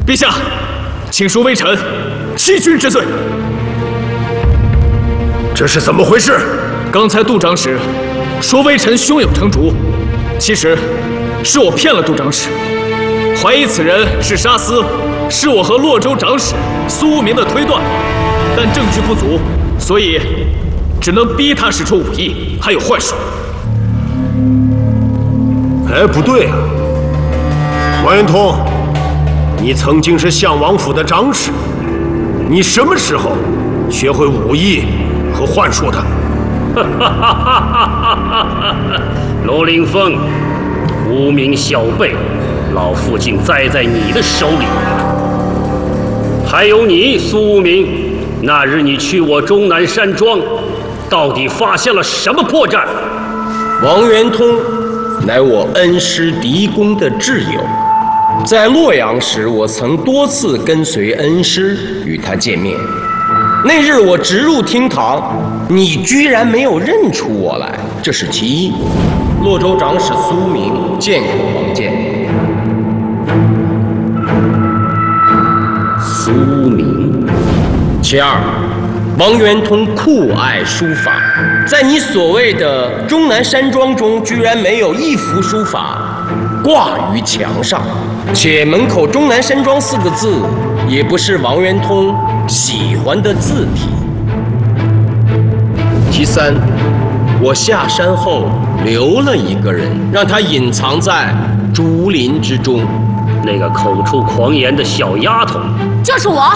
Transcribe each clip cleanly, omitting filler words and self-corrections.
陛下，请恕微臣欺君之罪。 这是怎么回事？ 刚才杜长史说微臣胸有成竹，其实是我骗了杜长史，怀疑此人是沙司，是我和洛州长史苏无名的推断，但证据不足，所以只能逼他使出武艺，还有幻术。 哎，不对啊，王元通，你曾经是相王府的长史，你什么时候学会武艺和幻术的？ 罗凌风，无名小辈，老夫竟栽在你的手里。还有你，苏无名，那日你去我终南山庄，到底发现了什么破绽？ 王元通乃我恩师狄公的挚友，在洛阳时，我曾多次跟随恩师与他见面。那日我直入厅堂，你居然没有认出我来，这是其一。洛州长史苏无名见过王建。 苏无名。 其二，王元通酷爱书法，在你所谓的终南山庄中，居然没有一幅书法挂于墙上，且门口终南山庄4个字也不是王元通喜欢的字体。其三，我下山后留了一个人，让他隐藏在竹林之中。 那个口出狂言的小丫头， 就是我。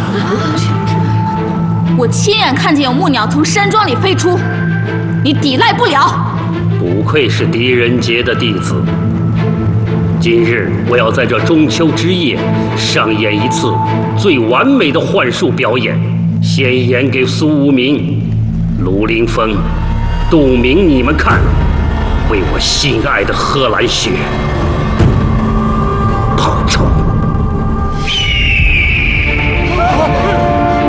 我亲眼看见有木鸟从山庄里飞出，你抵赖不了。 不愧是狄仁杰的弟子。今日我要在这中秋之夜上演一次最完美的幻术表演，先演给苏无名、卢凌风、杜明你们看，为我心爱的贺兰雪